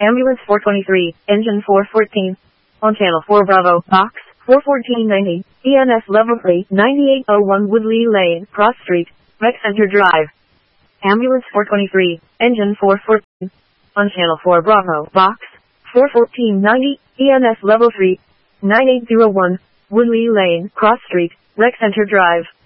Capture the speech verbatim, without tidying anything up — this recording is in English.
Ambulance four twenty-three, engine four fourteen. On channel four Bravo, box four fourteen ninety, E N S level three, ninety-eight oh one Woodley Lane, Cross Street, Rec Center Drive. Ambulance four twenty-three, engine four fourteen. On channel four Bravo, box four fourteen ninety, E N S level three, nine eight oh one Woodley Lane, Cross Street, Rec Center Drive.